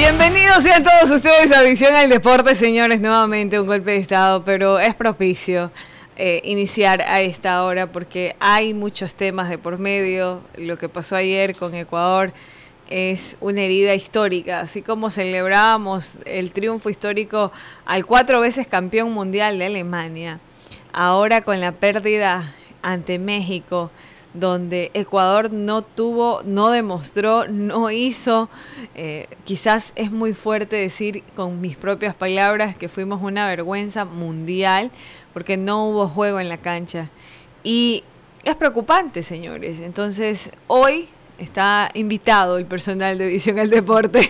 Bienvenidos sean todos ustedes a Visión al Deporte, señores. Nuevamente un golpe de estado, pero es propicio iniciar a esta hora porque hay muchos temas de por medio. Lo que pasó ayer con Ecuador es una herida histórica, así como celebrábamos el triunfo histórico al 4 veces campeón mundial de Alemania. Ahora con la pérdida ante México, donde Ecuador no demostró, no hizo, quizás es muy fuerte decir con mis propias palabras que fuimos una vergüenza mundial porque no hubo juego en la cancha. Y es preocupante, señores. Entonces, hoy está invitado el personal de Visión al Deporte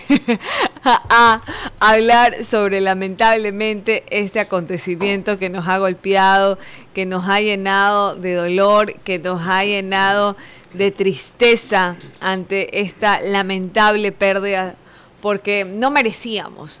a hablar sobre lamentablemente este acontecimiento que nos ha golpeado, que nos ha llenado de dolor, que nos ha llenado de tristeza ante esta lamentable pérdida, porque no merecíamos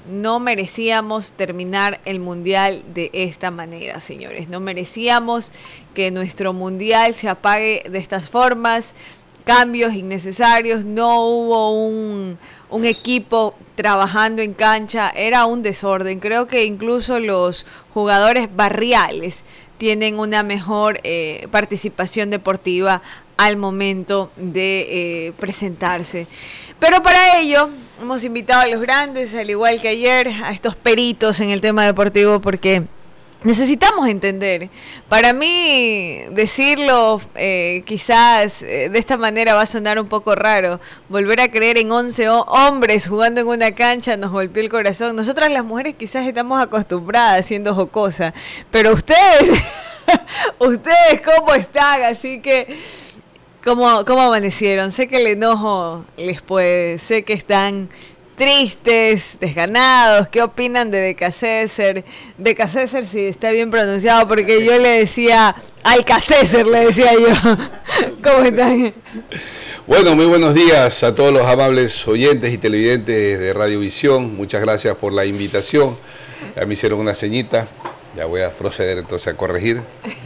terminar el mundial de esta manera, señores. No merecíamos que nuestro mundial se apague de estas formas. Cambios innecesarios, no hubo un equipo trabajando en cancha, era un desorden. Creo que incluso los jugadores barriales tienen una mejor participación deportiva al momento de presentarse. Pero para ello hemos invitado a los grandes, al igual que ayer, a estos peritos en el tema deportivo, porque necesitamos entender. Para mí, decirlo quizás de esta manera va a sonar un poco raro. Volver a creer en 11 hombres jugando en una cancha nos golpeó el corazón. Nosotras las mujeres quizás estamos acostumbradas siendo jocosa, pero ustedes, ustedes cómo están, así que ¿cómo amanecieron? Sé que el enojo les puede, sé que están tristes, desganados. ¿Qué opinan de Becasser? Becasser, si está bien pronunciado, porque yo le decía Alcacéser, le decía yo. ¿Cómo están? Bueno, muy buenos días a todos los amables oyentes y televidentes de Radiovisión. Muchas gracias por la invitación. Ya me hicieron una ceñita. Ya voy a proceder entonces a corregir.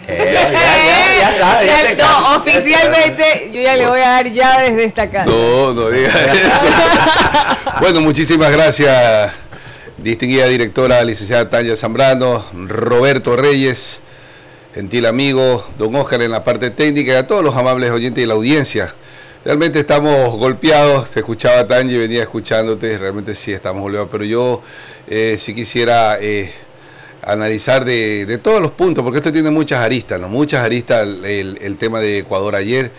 No, oficialmente yo ya le voy a dar ya desde esta casa. No diga eso. Bueno, muchísimas gracias, distinguida directora, licenciada Tania Zambrano, Roberto Reyes, gentil amigo, don Óscar en la parte técnica y a todos los amables oyentes y la audiencia. Realmente estamos golpeados, te escuchaba Tania y venía escuchándote, realmente sí estamos golpeados, pero yo sí quisiera analizar de todos los puntos, porque esto tiene muchas aristas, ¿no? Muchas aristas el tema de Ecuador ayer.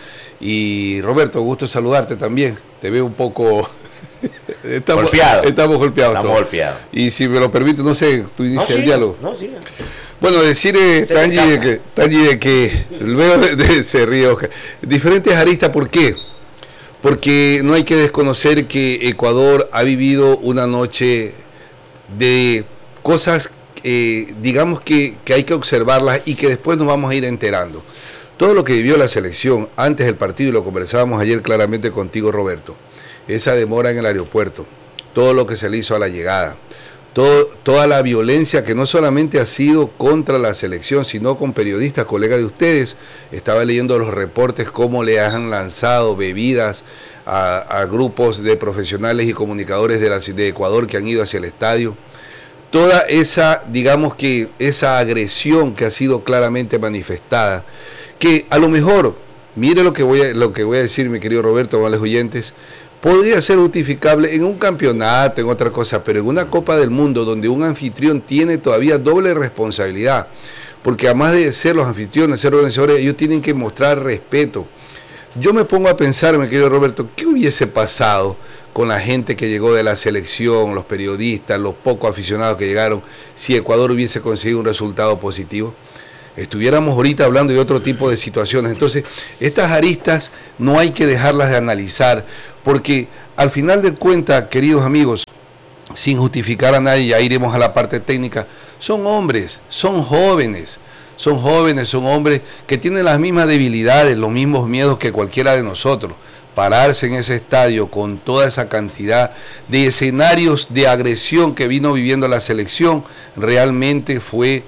Y Roberto, gusto saludarte también. Te veo un poco estamos golpeados. Estamos golpeados. Y si me lo permite, no sé, tú inicia el diálogo. No, sí. Bueno, decir Tangi de que luego se ríe Oscar. Diferentes aristas, ¿por qué? Porque no hay que desconocer que Ecuador ha vivido una noche de cosas digamos que hay que observarlas y que después nos vamos a ir enterando. Todo lo que vivió la selección antes del partido, y lo conversábamos ayer claramente contigo, Roberto, esa demora en el aeropuerto, todo lo que se le hizo a la llegada, toda la violencia que no solamente ha sido contra la selección, sino con periodistas, colegas de ustedes. Estaba leyendo los reportes, cómo le han lanzado bebidas a grupos de profesionales y comunicadores de Ecuador que han ido hacia el estadio. Toda esa, digamos que esa agresión que ha sido claramente manifestada, que a lo mejor, mire lo que voy a decir, mi querido Roberto, amables oyentes, podría ser justificable en un campeonato, en otra cosa, pero en una Copa del Mundo donde un anfitrión tiene todavía doble responsabilidad, porque además de ser los anfitriones, ser organizadores, ellos tienen que mostrar respeto. Yo me pongo a pensar, mi querido Roberto, ¿qué hubiese pasado con la gente que llegó de la selección, los periodistas, los pocos aficionados que llegaron, si Ecuador hubiese conseguido un resultado positivo? Estuviéramos ahorita hablando de otro tipo de situaciones. Entonces, estas aristas no hay que dejarlas de analizar, porque al final de cuentas, queridos amigos, sin justificar a nadie, ya iremos a la parte técnica, son hombres, son jóvenes, son hombres que tienen las mismas debilidades, los mismos miedos que cualquiera de nosotros. Pararse en ese estadio con toda esa cantidad de escenarios de agresión que vino viviendo la selección, realmente fue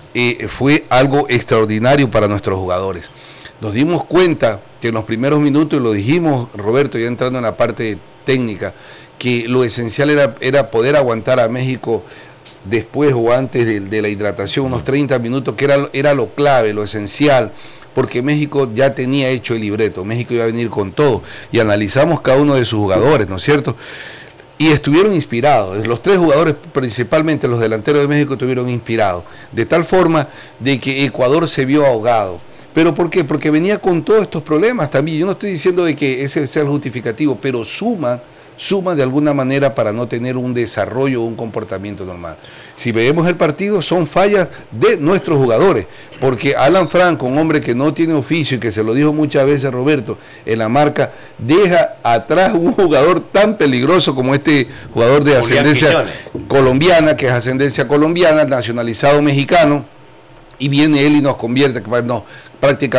algo extraordinario para nuestros jugadores. Nos dimos cuenta que en los primeros minutos, y lo dijimos, Roberto, ya entrando en la parte técnica, que lo esencial era poder aguantar a México después o antes de la hidratación, unos 30 minutos, que era lo clave, lo esencial, porque México ya tenía hecho el libreto, México iba a venir con todo, y analizamos cada uno de sus jugadores, ¿no es cierto? Y estuvieron inspirados, los 3 jugadores, principalmente los delanteros de México, estuvieron inspirados, de tal forma de que Ecuador se vio ahogado. ¿Pero por qué? Porque venía con todos estos problemas también. Yo no estoy diciendo de que ese sea el justificativo, pero suma de alguna manera para no tener un desarrollo o un comportamiento normal. Si vemos el partido, son fallas de nuestros jugadores, porque Alan Franco, un hombre que no tiene oficio y que se lo dijo muchas veces Roberto en la marca, deja atrás un jugador tan peligroso como este jugador de ascendencia colombiana, que es ascendencia colombiana, nacionalizado mexicano, y viene él y nos convierte, prácticamente